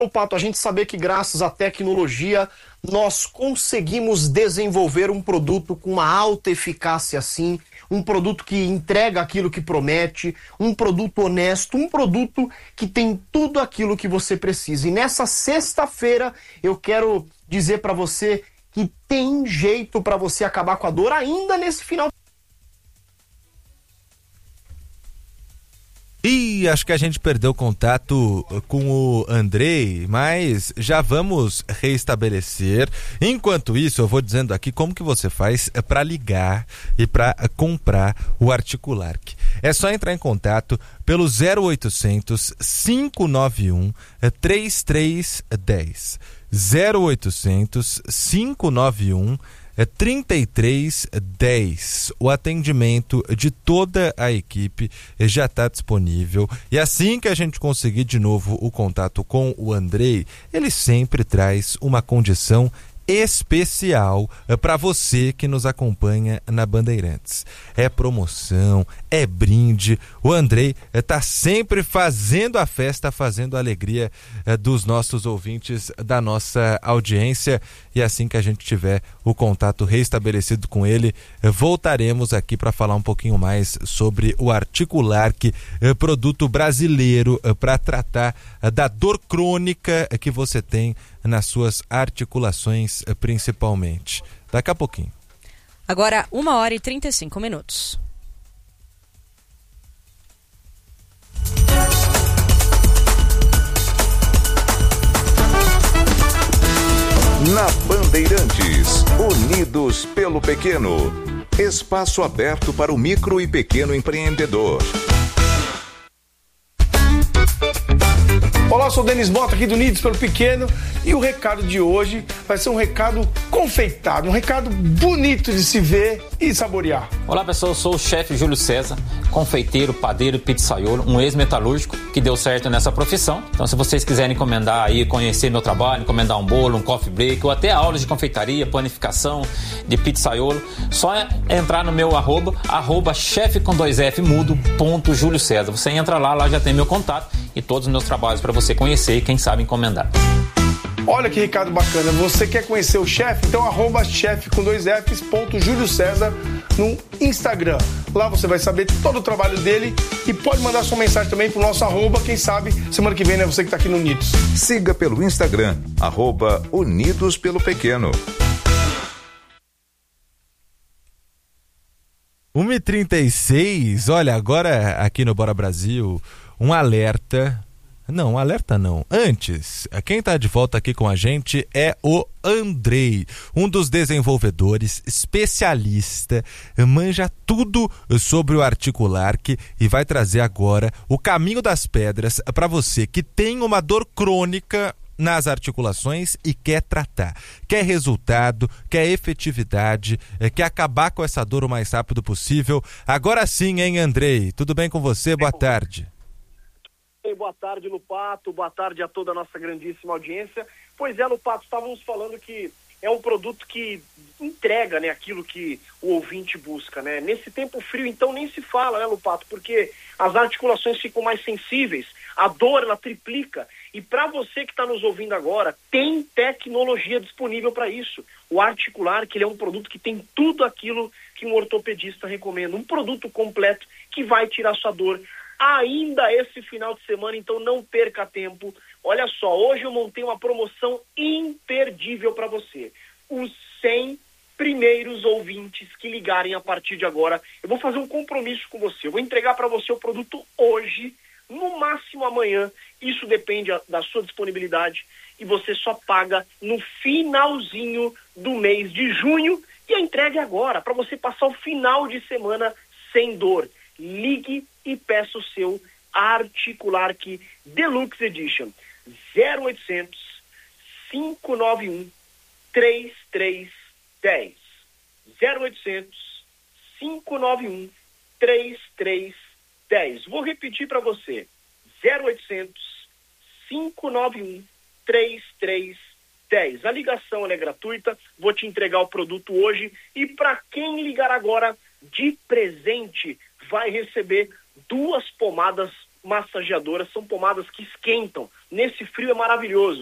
Pato, a gente saber que graças à tecnologia nós conseguimos desenvolver um produto com uma alta eficácia assim, um produto que entrega aquilo que promete, um produto honesto, um produto que tem tudo aquilo que você precisa. E nessa sexta-feira eu quero dizer para você que tem jeito para você acabar com a dor ainda nesse final. E acho que a gente perdeu contato com o Andrei, mas já vamos reestabelecer. Enquanto isso, eu vou dizendo aqui como que você faz para ligar e para comprar o Articulark. É só entrar em contato pelo 0800 591 3310. 0800 591 3310. O atendimento de toda a equipe já está disponível, e assim que a gente conseguir de novo o contato com o Andrei, ele sempre traz uma condição especial para você que nos acompanha na Bandeirantes. É promoção, é brinde. O Andrei está sempre fazendo a festa, fazendo a alegria dos nossos ouvintes, da nossa audiência. E assim que a gente tiver o contato restabelecido com ele, voltaremos aqui para falar um pouquinho mais sobre o Articulark, produto brasileiro para tratar da dor crônica que você tem nas suas articulações, principalmente. Daqui a pouquinho. Agora, 1h35. Na Bandeirantes, Unidos pelo Pequeno. Espaço aberto para o micro e pequeno empreendedor. Olá, eu sou o Denis Mota aqui do Unidos pelo Pequeno, e o recado de hoje vai ser um recado confeitado, um recado bonito de se ver e saborear. Olá pessoal, eu sou o chefe Júlio César, confeiteiro, padeiro e pizzaiolo, um ex-metalúrgico que deu certo nessa profissão. Então se vocês quiserem encomendar aí, conhecer meu trabalho, encomendar um bolo, um coffee break ou até aulas de confeitaria, panificação, de pizzaiolo, só entrar no meu arroba chefe com 2F mudo, @Júlio César. Você entra lá já tem meu contato e todos os meus trabalhos para você conhecer e quem sabe encomendar. Olha que recado bacana, você quer conhecer o chefe? Então chefe com 2Fs, @Júlio César no Instagram. Lá você vai saber todo o trabalho dele e pode mandar sua mensagem também pro nosso quem sabe semana que vem, né? Você que tá aqui no Unidos. Siga pelo Instagram, @Unidos pelo Pequeno. 1h36, olha, agora aqui no Bora Brasil, um alerta. Não, alerta não. Antes, quem está de volta aqui com a gente é o Andrei, um dos desenvolvedores, especialista, manja tudo sobre o Articulark e vai trazer agora o caminho das pedras para você que tem uma dor crônica nas articulações e quer tratar, quer resultado, quer efetividade, quer acabar com essa dor o mais rápido possível. Agora sim, hein, Andrei? Tudo bem com você? Boa tarde. Boa tarde, Lupato. Boa tarde a toda a nossa grandíssima audiência. Pois é, Lupato, estávamos falando que é um produto que entrega, né, aquilo que o ouvinte busca, né? Nesse tempo frio, então, nem se fala, né, Lupato? Porque as articulações ficam mais sensíveis, a dor, ela triplica. E para você que está nos ouvindo agora, tem tecnologia disponível para isso. O Articulark, ele é um produto que tem tudo aquilo que um ortopedista recomenda. Um produto completo que vai tirar sua dor ainda esse final de semana, então não perca tempo. Olha só, hoje eu montei uma promoção imperdível para você. Os 100 primeiros ouvintes que ligarem a partir de agora, eu vou fazer um compromisso com você. Eu vou entregar para você o produto hoje, no máximo amanhã. Isso depende da sua disponibilidade e você só paga no finalzinho do mês de junho e a entrega é agora, para você passar o final de semana sem dor. Ligue e peça o seu Articulark Deluxe Edition. 0800 591 3310. 0800 591 3310. Vou repetir para você. 0800 591 3310. A ligação é gratuita. Vou te entregar o produto hoje e para quem ligar agora de presente vai receber 2 pomadas massageadoras, são pomadas que esquentam. Nesse frio é maravilhoso.